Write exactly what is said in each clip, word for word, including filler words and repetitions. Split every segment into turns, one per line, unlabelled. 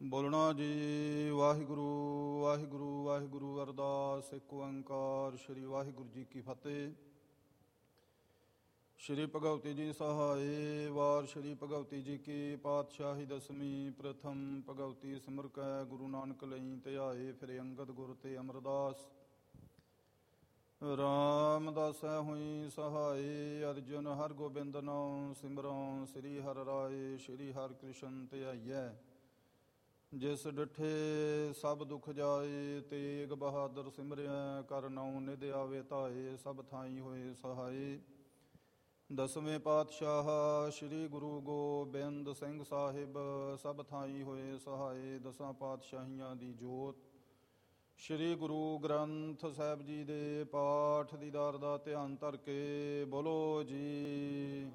ਬੋਲਣਾ ਜੀ। ਵਾਹਿਗੁਰੂ ਵਾਹਿਗੁਰੂ ਵਾਹਿਗੁਰੂ। ਅਰਦਾਸ। ਇੱਕ ਓੰਕਾਰ ਸ੍ਰੀ ਵਾਹਿਗੁਰੂ ਜੀ ਕੀ ਫਤਿਹ। ਸ਼੍ਰੀ ਭਗਵਤੀ ਜੀ ਸਹਾਏ। ਵਾਰ ਸ਼੍ਰੀ ਭਗਵਤੀ ਜੀ ਕੀ ਪਾਤਸ਼ਾਹੀ ਦਸਵੀਂ। ਪ੍ਰਥਮ ਭਗਵਤੀ ਸਿਮਰ ਕੈ ਗੁਰੂ ਨਾਨਕ ਲਈ ਧਿਆਏ। ਫਿਰ ਅੰਗਦ ਗੁਰ ਤੇ ਅਮਰਦਾਸ। ਰਾਮਦਾਸੈ ਹੋਈ ਸਹਾਏ। ਅਰਜੁਨ ਹਰ ਗੋਬਿੰਦ ਨਾਮ ਸਿਮਰਉ। ਸ੍ਰੀ ਹਰਿ ਰਾਏ ਸ੍ਰੀ ਹਰਿ ਕ੍ਰਿਸ਼ਨ ਧਿਆਈਐ। ਜਿਸ ਡਿਠੇ ਸਭ ਦੁਖ ਜਾਏ। ਤੇਗ ਬਹਾਦਰ ਸਿਮਰਿਆ ਕਰ ਨਾਉ ਨਿਧ ਆਵੇ ਧਾਏ। ਸਭ ਥਾਈ ਹੋਏ ਸਹਾਏ। ਦਸਵੇਂ ਪਾਤਸ਼ਾਹ ਸ੍ਰੀ ਗੁਰੂ ਗੋਬਿੰਦ ਸਿੰਘ ਸਾਹਿਬ ਸਭ ਥਾਈ ਹੋਏ ਸਹਾਏ। ਦਸਾਂ ਪਾਤਸ਼ਾਹੀਆਂ ਦੀ ਜੋਤ ਸ੍ਰੀ ਗੁਰੂ ਗ੍ਰੰਥ ਸਾਹਿਬ ਜੀ ਦੇ ਪਾਠ ਦੀਦਾਰ ਦਾ ਧਿਆਨ ਧਰ ਕੇ ਬੋਲੋ ਜੀ।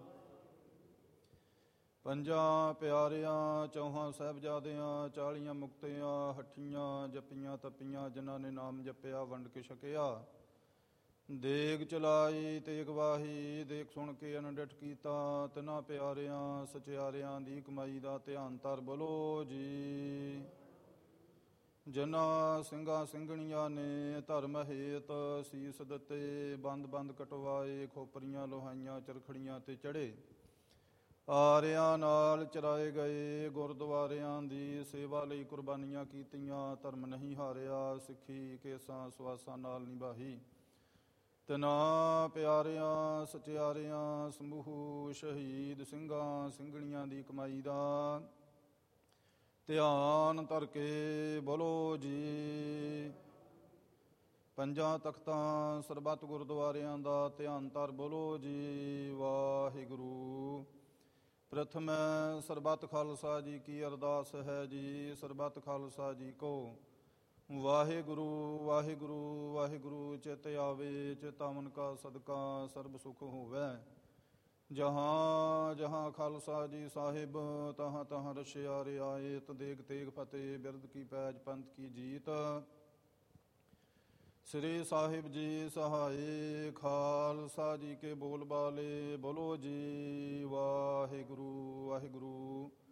ਪੰਜਾਂ ਪਿਆਰਿਆਂ ਚੌਹਾਂ ਸਾਹਿਬਜ਼ਾਦਿਆਂ ਚਾਲੀਆਂ ਮੁਕਤਿਆਂ ਹੱਠੀਆਂ ਜੱਪੀਆਂ ਤੱਪੀਆਂ ਜਿਨ੍ਹਾਂ ਨੇ ਨਾਮ ਜਪਿਆ ਵੰਡ ਕੇ ਛਕਿਆ। ਦੇਗ ਚਲਾਈ ਤੇਗ ਵਾਹੀ ਦੇਖ ਸੁਣ ਕੇ ਅਨਡਿਠ ਕੀਤਾ। ਤਿੰਨਾਂ ਪਿਆਰਿਆਂ ਸਚਿਆਰਿਆਂ ਦੀ ਕਮਾਈ ਦਾ ਧਿਆਨ ਧਰ ਬੋਲੋ ਜੀ। ਜਿਨ੍ਹਾਂ ਸਿੰਘਾਂ ਸਿੰਘਣੀਆਂ ਨੇ ਧਰਮ ਹੇਤ ਸੀਸ ਦਿੱਤੇ। ਬੰਦ ਬੰਦ ਕਟਵਾਏ ਖੋਪਰੀਆਂ ਲੋਹਾਈਆਂ ਚਰਖੜੀਆਂ ਤੇ ਚੜ੍ਹੇ। ਆਰਿਆਂ ਨਾਲ ਚਰਾਏ ਗਏ ਗੁਰਦੁਆਰਿਆਂ ਦੀ ਸੇਵਾ ਲਈ ਕੁਰਬਾਨੀਆਂ ਕੀਤੀਆਂ। ਧਰਮ ਨਹੀਂ ਹਾਰਿਆ ਸਿੱਖੀ ਕੇਸਾਂ ਸਵਾਸਾਂ ਨਾਲ ਨਿਭਾਈ। ਤਿੰਨਾਂ ਪਿਆਰਿਆਂ ਸਚਿਆਰਿਆਂ ਸਮੂਹ ਸ਼ਹੀਦ ਸਿੰਘਾਂ ਸਿੰਘਣੀਆਂ ਦੀ ਕਮਾਈ ਦਾ ਧਿਆਨ ਧਰ ਕੇ ਬੋਲੋ ਜੀ। ਪੰਜਾਂ ਤਖਤਾਂ ਸਰਬੱਤ ਗੁਰਦੁਆਰਿਆਂ ਦਾ ਧਿਆਨ ਧਰ ਬੋਲੋ ਜੀ। ਵਾਹਿਗੁਰੂ। ਪ੍ਰਥਮ ਸਰਬੱਤ ਖਾਲਸਾ ਜੀ ਕੀ ਅਰਦਾਸ ਹੈ ਜੀ। ਸਰਬੱਤ ਖਾਲਸਾ ਜੀ ਕੋ ਵਾਹਿਗੁਰੂ ਵਾਹਿਗੁਰੂ ਵਾਹਿਗੁਰੂ। ਚਿਤ ਆਵੇ ਚਿਤਾਵਨ ਕਾ ਸਦਕਾ ਸਰਬ ਸੁਖ ਹੋਵੇ। ਜਹਾਂ ਜਹਾਂ ਖਾਲਸਾ ਜੀ ਸਾਹਿਬ ਤਹਾਂ ਤਹਾਂ ਰਸ਼ਿਆ ਰਿਆਇਤ। ਦੇਗ ਤੇਗ ਫਤਿਹ ਬਿਰਦ ਕੀ ਪੈਜ ਪੰਥ ਕੀ ਜੀਤ। ਸ੍ਰੀ ਸਾਹਿਬ ਜੀ ਸਹਾਏ। ਖਾਲਸਾ ਜੀ ਕੇ ਬੋਲ ਬਾਲੇ ਬੋਲੋ ਜੀ। ਵਾਹਿਗੁਰੂ ਵਾਹਿਗੁਰੂ